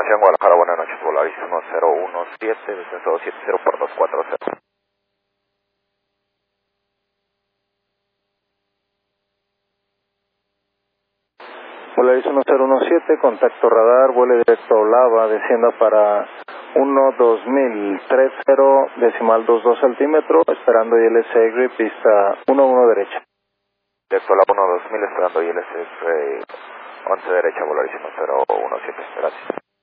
Aviación Guadalajara, buenas noches, Volaris 1017, descenso 270 por 240. Volaris 1017, contacto radar, vuelo directo a Olava, descienda para 12030, decimal 22 altímetro, esperando ILS Grid, pista 11 derecha. Directo a Olava 2000, esperando ILS 11 derecha, Volaris 1017, gracias.